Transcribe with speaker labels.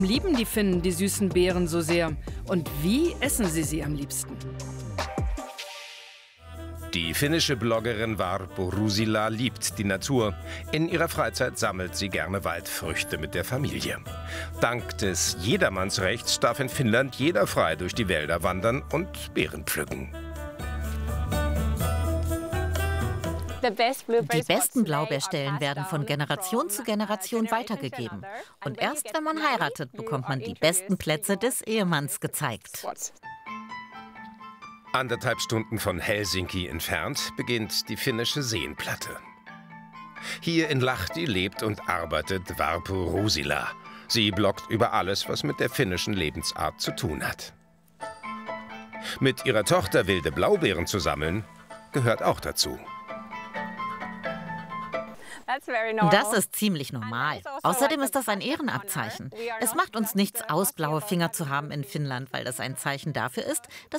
Speaker 1: Lieben die Finnen die süßen Beeren so sehr? Und wie essen sie am liebsten?
Speaker 2: Die finnische Bloggerin Varpo Rusila liebt die Natur. In ihrer Freizeit sammelt sie gerne Waldfrüchte mit der Familie. Dank des Jedermannsrechts darf in Finnland jeder frei durch die Wälder wandern und Beeren pflücken.
Speaker 3: Die besten Blaubeerstellen werden von Generation zu Generation weitergegeben. Und erst wenn man heiratet, bekommt man die besten Plätze des Ehemanns gezeigt.
Speaker 2: 1,5 Stunden von Helsinki entfernt beginnt die finnische Seenplatte. Hier in Lahti lebt und arbeitet Varpo Rusila. Sie bloggt über alles, was mit der finnischen Lebensart zu tun hat. Mit ihrer Tochter wilde Blaubeeren zu sammeln, gehört auch dazu.
Speaker 3: Das ist ziemlich normal. Außerdem ist das ein Ehrenabzeichen. Es macht uns nichts aus, blaue Finger zu haben in Finnland, weil das ein Zeichen dafür ist, dass